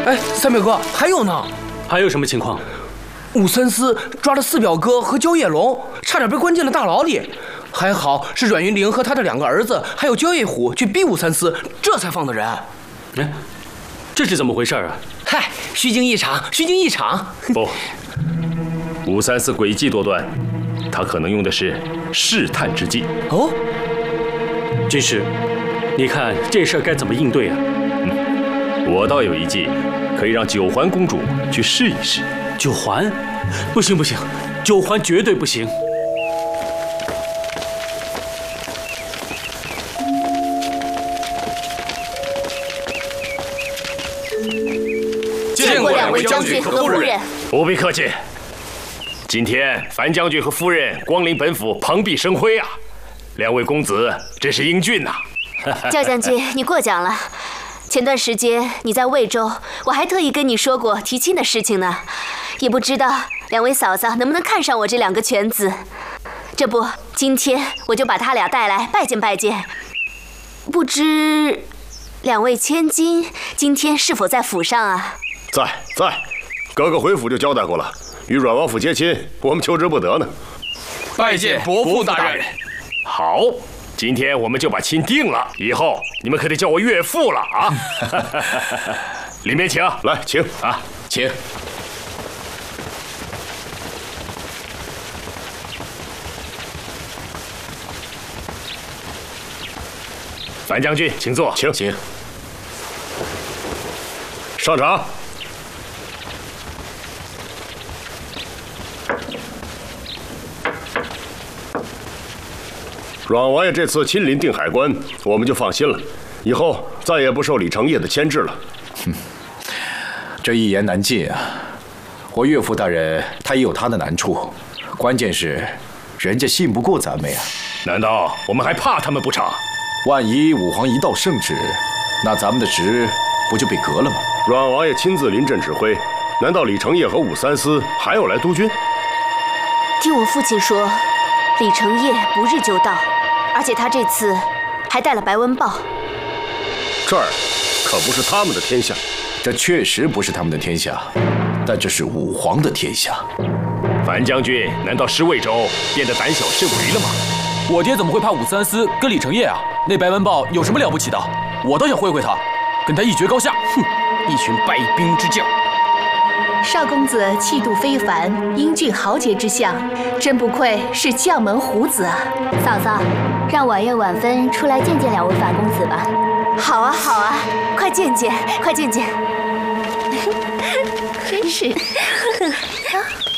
哎，三表哥，还有呢？ 还有什么情况？ 武三思抓了四表哥和焦叶龙，差点被关进了大牢里。还好是阮云玲和他的2个儿子，还有焦叶虎去逼武三思，这才放的人。 哎，这是怎么回事啊？ 嗨，虚惊一场，虚惊一场。 不，武三思诡计多端，他可能用的是试探之计。 哦， 军师，你看这事儿该怎么应对啊？ 我倒有一计，可以让九环公主去试一试。 九环？不行不行，九环绝对不行。 见过2位将军和夫人。 不必客气。今天樊将军和夫人光临本府，蓬荜生辉啊！2位公子真是英俊呐！ 焦将军，你过奖了。前段时间你在魏州，我还特意跟你说过提亲的事情呢。也不知道2位嫂嫂能不能看上我这2个犬子。这不，今天我就把他俩带来拜见拜见。不知2位千金今天是否在府上啊？ 在，哥哥回府就交代过了，与阮王府接亲，我们求之不得呢。 拜见伯父大人。 好，今天我们就把亲定了，以后你们可得叫我岳父了啊！里面请， 来，请啊， 请。 樊将军，请坐， 请。上场。阮王爷这次亲临定海关，我们就放心了，以后再也不受李成业的牵制了。 这一言难尽啊！我岳父大人他也有他的难处，关键是人家信不过咱们呀。 难道我们还怕他们不成？ 万一武皇一道圣旨，那咱们的职不就被革了吗？ 阮王爷亲自临阵指挥，难道李成业和武三思还要来督军？ 听我父亲说，李成业不日就到，而且他这次还带了白文豹。 这儿可不是他们的天下。 这确实不是他们的天下，但这是武皇的天下。 樊将军难道失魏州变得胆小慎微了吗？ 我爹怎么会怕武三思跟李成业啊？那白文豹有什么了不起的？我倒想会会他，跟他一决高下。 哼，一群败兵之将。 少公子气度非凡，英俊豪杰之相，真不愧是将门虎子啊！ 嫂嫂，让婉月晚分出来见见2位樊公子吧。好啊，好啊，快见见，快见见。 真是。